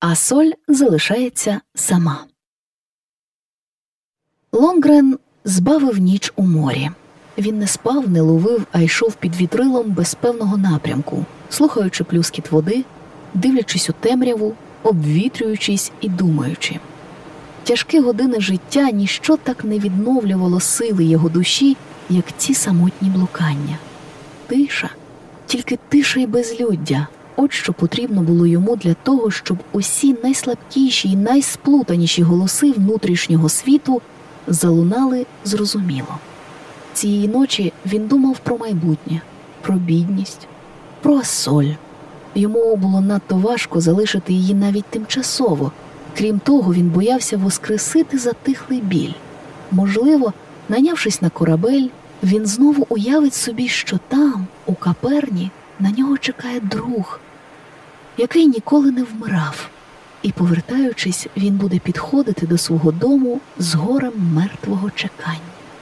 а Соль залишається сама. Лонгрен збавив ніч у морі. Він не спав, не ловив, а йшов під вітрилом без певного напрямку, слухаючи плюскіт води, дивлячись у темряву, обвітрюючись і думаючи. Тяжкі години життя ніщо так не відновлювало сили його душі, як ці самотні блукання. Тиша, тільки тиша й безлюддя – от що потрібно було йому для того, щоб усі найслабкіші й найсплутаніші голоси внутрішнього світу залунали зрозуміло. Цієї ночі він думав про майбутнє, про бідність, про Ассоль. Йому було надто важко залишити її навіть тимчасово. Крім того, він боявся воскресити затихлий біль. Можливо, найнявшись на корабель, він знову уявить собі, що там, у Каперні, на нього чекає друг, який ніколи не вмирав. І, повертаючись, він буде підходити до свого дому з горем мертвого чекання.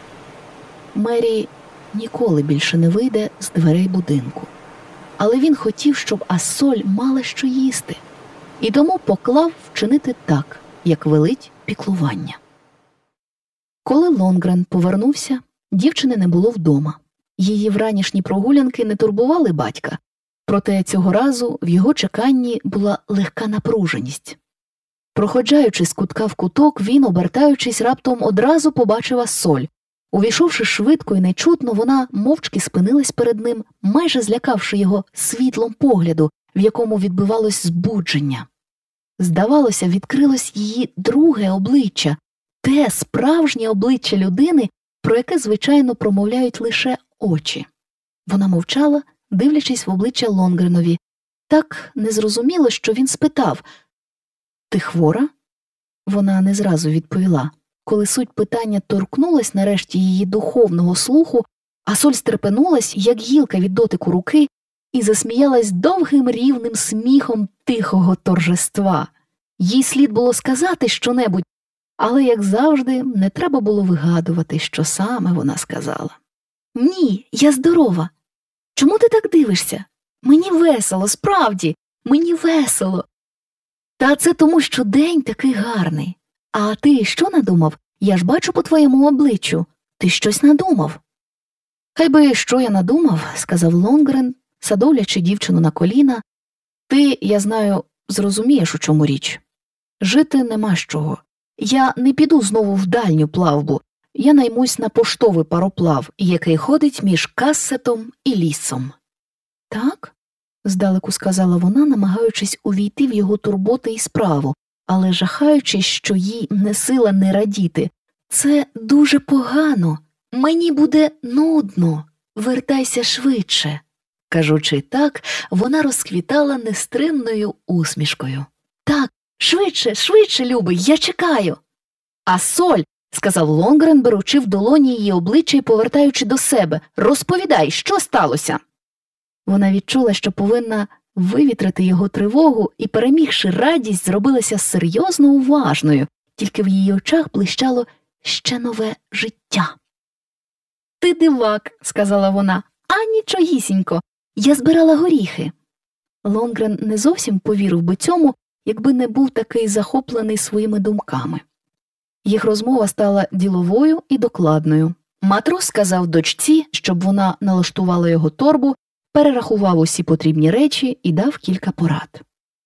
Мері ніколи більше не вийде з дверей будинку. Але він хотів, щоб Ассоль мала що їсти, і тому поклав вчинити так, як велить піклування. Коли Лонгрен повернувся, дівчини не було вдома. Її вранішні прогулянки не турбували батька, проте цього разу в його чеканні була легка напруженість. Проходжаючи з кутка в куток, він, обертаючись, раптом одразу побачив Ассоль. Увійшовши швидко і нечутно, вона мовчки спинилась перед ним, майже злякавши його світлом погляду, в якому відбивалось збудження. Здавалося, відкрилось її друге обличчя, те справжнє обличчя людини, про яке, звичайно, промовляють лише очі. Вона мовчала, дивлячись в обличчя Лонгренові. Так незрозуміло, що він спитав: «Ти хвора?» Вона не зразу відповіла. Коли суть питання торкнулась нарешті її духовного слуху, Ассоль стрепенулась, як гілка від дотику руки, і засміялась довгим рівним сміхом тихого торжества. Їй слід було сказати щонебудь, але, як завжди, не треба було вигадувати, що саме вона сказала. «Ні, я здорова. Чому ти так дивишся? Мені весело, справді, мені весело. Та це тому, що день такий гарний. А ти що надумав? Я ж бачу по твоєму обличчю. Ти щось надумав?» «Хай би що я надумав», – сказав Лонгрен, садовлячи дівчину на коліна. «Ти, я знаю, зрозумієш, у чому річ. Жити нема з чого. Я не піду знову в дальню плавбу. Я наймусь на поштовий пароплав, який ходить між Кассетом і лісом». «Так?» – здалеку сказала вона, намагаючись увійти в його турботи і справу, але жахаючись, що їй не сила не радіти. «Це дуже погано. Мені буде нудно. Вертайся швидше». Кажучи так, вона розквітала нестримною усмішкою. «Так, швидше, швидше, любий, я чекаю». «Ассоль», – сказав Лонгрен, беручи в долоні її обличчя і повертаючи до себе, – «розповідай, що сталося?» Вона відчула, що повинна вивітрити його тривогу і, перемігши радість, зробилася серйозно уважною, тільки в її очах блищало ще нове життя. «Ти дивак», – сказала вона, – «а нічогісінько, я збирала горіхи». Лонгрен не зовсім повірив би цьому, якби не був такий захоплений своїми думками. Їх розмова стала діловою і докладною. Матрос сказав дочці, щоб вона налаштувала його торбу, перерахував усі потрібні речі і дав кілька порад.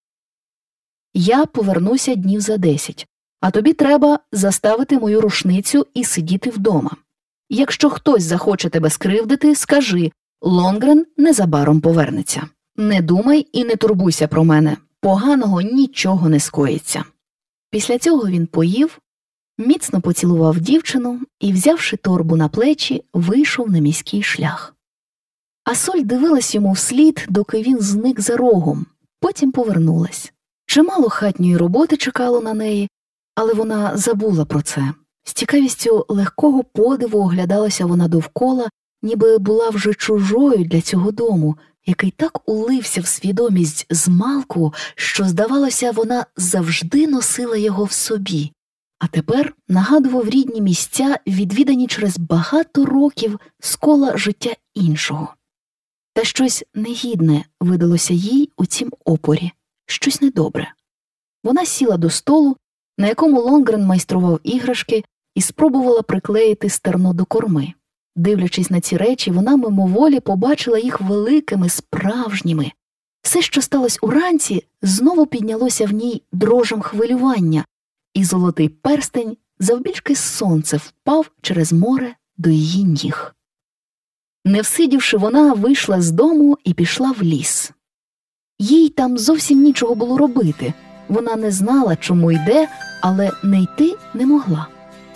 «Я повернуся днів за 10, а тобі треба заставити мою рушницю і сидіти вдома. Якщо хтось захоче тебе скривдити, скажи, Лонгрен незабаром повернеться. Не думай і не турбуйся про мене, поганого нічого не скоїться». Після цього він поїв, міцно поцілував дівчину і, взявши торбу на плечі, вийшов на міський шлях. Ассоль дивилась йому вслід, доки він зник за рогом, потім повернулась. Чимало хатньої роботи чекало на неї, але вона забула про це. З цікавістю легкого подиву оглядалася вона довкола, ніби була вже чужою для цього дому, який так улився в свідомість змалку, що, здавалося, вона завжди носила його в собі, а тепер нагадував рідні місця, відвідані через багато років з кола життя іншого. Та щось негідне видалося їй у цім опорі, щось недобре. Вона сіла до столу, на якому Лонгрен майстрував іграшки, і спробувала приклеїти стерно до корми. Дивлячись на ці речі, вона мимоволі побачила їх великими, справжніми. Все, що сталося уранці, знову піднялося в ній дрожем хвилювання, і золотий перстень завбільшки сонце впав через море до її ніг. Не всидівши, вона вийшла з дому і пішла в ліс. Їй там зовсім нічого було робити. Вона не знала, чому йде, але не йти не могла.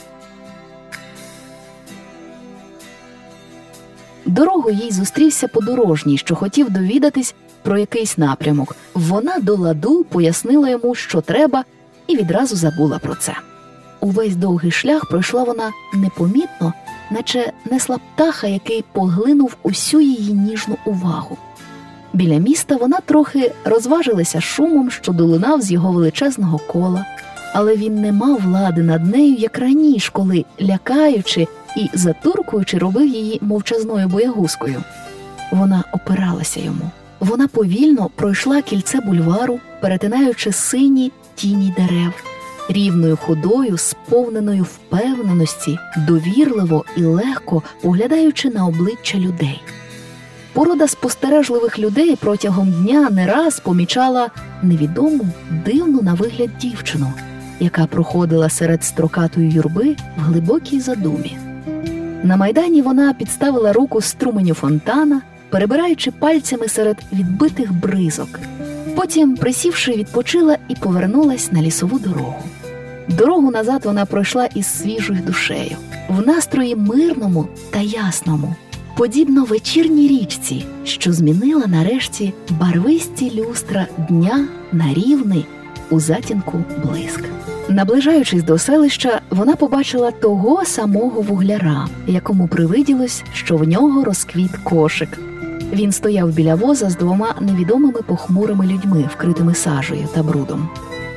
Дорогою їй зустрівся подорожній, що хотів довідатись про якийсь напрямок. Вона до ладу пояснила йому, що треба, і відразу забула про це. Увесь довгий шлях пройшла вона непомітно, наче несла птаха, який поглинув усю її ніжну увагу. Біля міста вона трохи розважилася шумом, що долинав з його величезного кола, але він не мав влади над нею, як раніше, коли, лякаючи і затуркуючи, робив її мовчазною боягузкою. Вона опиралася йому. Вона повільно пройшла кільце бульвару, перетинаючи сині тіні дерев, рівною ходою, сповненою впевненості, довірливо і легко поглядаючи на обличчя людей. Порода спостережливих людей протягом дня не раз помічала невідому, дивну на вигляд дівчину, яка проходила серед строкатої юрби в глибокій задумі. На майдані вона підставила руку струменю фонтана, перебираючи пальцями серед відбитих бризок. Потім, присівши, відпочила і повернулась на лісову дорогу. Дорогу назад вона пройшла із свіжою душею, в настрої мирному та ясному, подібно вечірній річці, що змінила нарешті барвисті люстра дня на рівний у затінку блиск. Наближаючись до селища, вона побачила того самого вугляра, якому привиділось, що в нього розквіт кошик. Він стояв біля воза з двома невідомими похмурими людьми, вкритими сажею та брудом.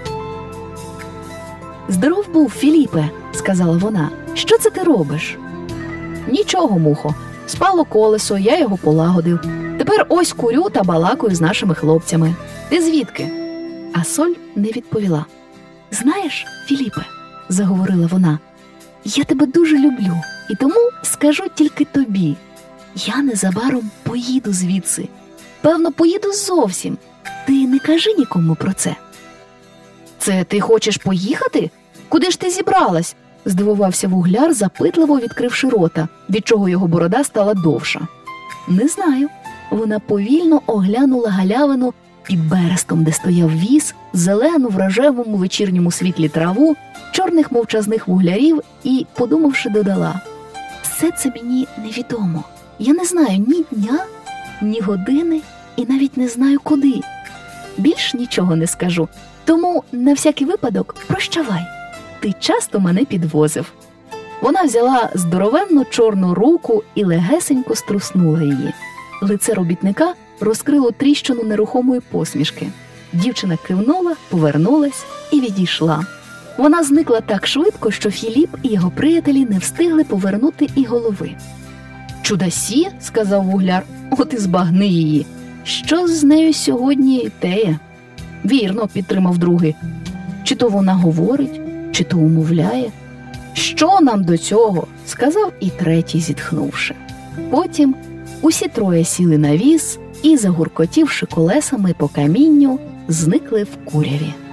«Здоров був, Філіпе», – сказала вона. «Що це ти робиш?» «Нічого, мухо. Спало колесо, я його полагодив. Тепер ось курю та балакаю з нашими хлопцями. Ти звідки?» А Соль не відповіла. «Знаєш, Філіпе», – заговорила вона, – «я тебе дуже люблю, і тому скажу тільки тобі. Я незабаром поїду звідси. Певно, поїду зовсім. Ти не кажи нікому про це». «Це ти хочеш поїхати? Куди ж ти зібралась?» – здивувався вугляр, запитливо відкривши рота, від чого його борода стала довша. «Не знаю». Вона повільно оглянула галявину під берестом, де стояв віз, зелену в рожевому вечірньому світлі траву, чорних мовчазних вуглярів і, подумавши, додала: «Все це мені невідомо. Я не знаю ні дня, ні години і навіть не знаю куди. Більш нічого не скажу. Тому, на всякий випадок, прощавай. Ти часто мене підвозив». Вона взяла здоровенну чорну руку і легесенько струснула її. Лице робітника розкрило тріщину нерухомої посмішки. Дівчина кивнула, повернулась і відійшла. Вона зникла так швидко, що Філіп і його приятелі не встигли повернути і голови. «Чудасі», – сказав вугляр, – «от і збагни її. Що з нею сьогодні теє?» «Вірно», – підтримав другий. «Чи то вона говорить, чи то умовляє?» «Що нам до цього?» – сказав і третій, зітхнувши. Потім усі троє сіли на віз і, загуркотівши колесами по камінню, зникли в куряві.